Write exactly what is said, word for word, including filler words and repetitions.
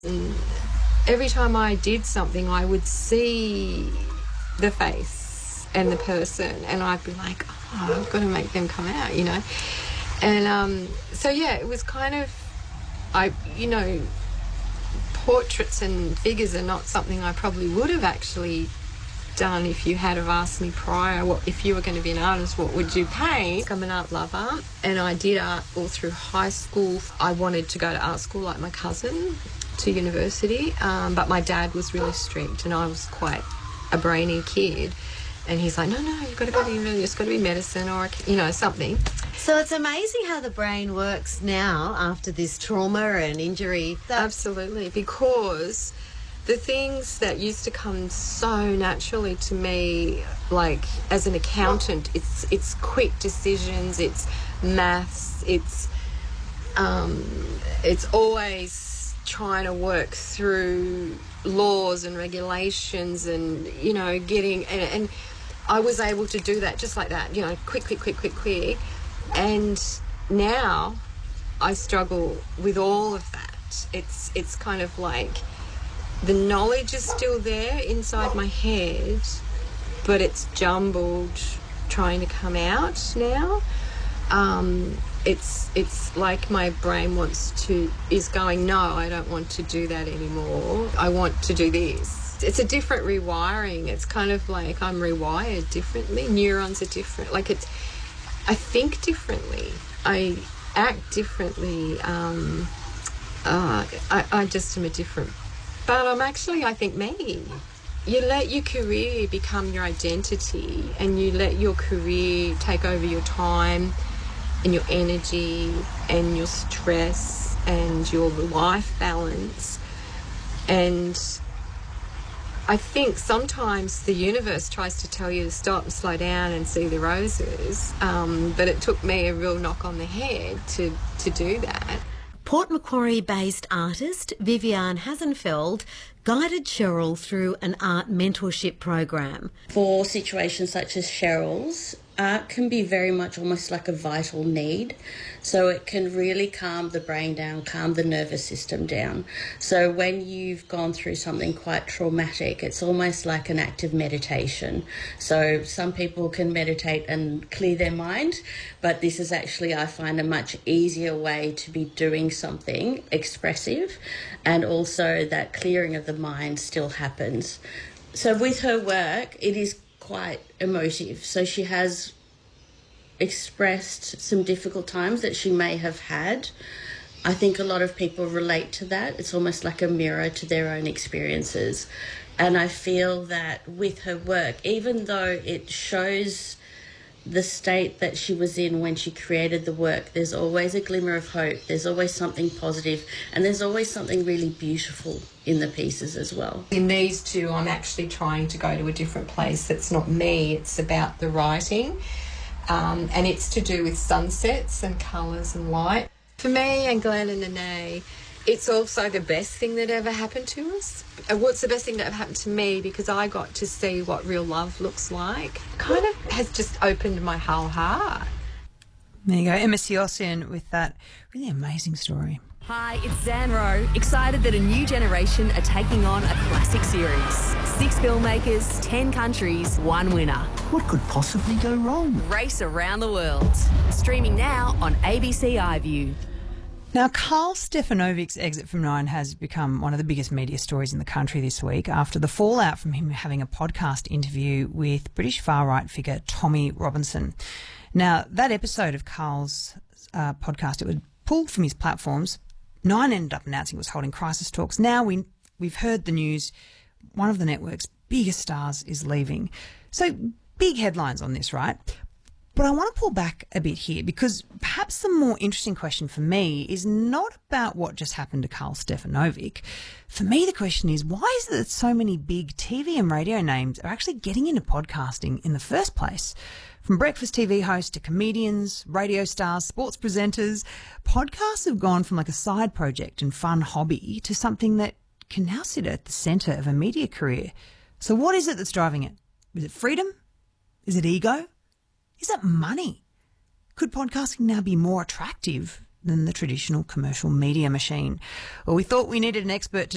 And every time I did something, I would see the face and the person, and I'd be like, oh, I've got to make them come out, you know. And um, so, yeah, it was kind of, I, you know, portraits and figures are not something I probably would have actually done if you had have asked me prior, what if you were going to be an artist, what would you paint? I'm an art lover, and I did art all through high school. I wanted to go to art school like my cousin to university, um, but my dad was really strict and I was quite a brainy kid, and he's like, no, no, you've got to go to university, it's got to be medicine or, you know, something. So it's amazing how the brain works now after this trauma and injury. Absolutely, because the things that used to come so naturally to me, like as an accountant, it's it's quick decisions, it's maths, it's um, it's always trying to work through laws and regulations, and you know, getting and, and I was able to do that just like that, you know, quick, quick, quick, quick, quick. And now I struggle with all of that. It's it's kind of like the knowledge is still there inside my head, but it's jumbled trying to come out now. Um, it's it's like my brain wants to, is going, no, I don't want to do that anymore. I want to do this. It's a different rewiring. It's kind of like I'm rewired differently. Neurons are different. Like it's, I think differently. I act differently. Um, uh, I, I just am a different, but I'm actually, I think, me. You let your career become your identity, and you let your career take over your time and your energy and your stress and your life balance. And I think sometimes the universe tries to tell you to stop and slow down and see the roses, um, but it took me a real knock on the head to, to do that. Port Macquarie-based artist Viviane Hasenfeld guided Cheryl through an art mentorship program. For situations such as Cheryl's, art can be very much almost like a vital need. So it can really calm the brain down, calm the nervous system down. So when you've gone through something quite traumatic, it's almost like an active meditation. So some people can meditate and clear their mind, but this is actually, I find, a much easier way to be doing something expressive, and also that clearing of the mind still happens. So with her work, it is quite emotive. So she has expressed some difficult times that she may have had. I think a lot of people relate to that. It's almost like a mirror to their own experiences. And I feel that with her work, even though it shows the state that she was in when she created the work, there's always a glimmer of hope, there's always something positive, and there's always something really beautiful in the pieces as well. In these two, I'm actually trying to go to a different place. It's not me, it's about the writing, um, and it's to do with sunsets and colours and light. For me and Glenn and Nene, it's also the best thing that ever happened to us. What's the best thing that ever happened to me? Because I got to see what real love looks like. Kind of has just opened my whole heart. There you go, Emma Siosian with that really amazing story. Hi, it's Zan Rowe, excited that a new generation are taking on a classic series. Six filmmakers, ten countries, one winner. What could possibly go wrong? Race around the world. Streaming now on A B C iView. Now, Karl Stefanovic's exit from Nine has become one of the biggest media stories in the country this week after the fallout from him having a podcast interview with British far-right figure Tommy Robinson. Now, that episode of Karl's uh, podcast, it was pulled from his platforms. Nine ended up announcing it was holding crisis talks. Now we, we've heard the news. One of the network's biggest stars is leaving. So big headlines on this, right? But I want to pull back a bit here, because perhaps the more interesting question for me is not about what just happened to Karl Stefanovic. For me, the question is, why is it that so many big T V and radio names are actually getting into podcasting in the first place? From breakfast T V hosts to comedians, radio stars, sports presenters, podcasts have gone from like a side project and fun hobby to something that can now sit at the centre of a media career. So what is it that's driving it? Is it freedom? Is it ego? Is it money? Could podcasting now be more attractive than the traditional commercial media machine? Well, we thought we needed an expert to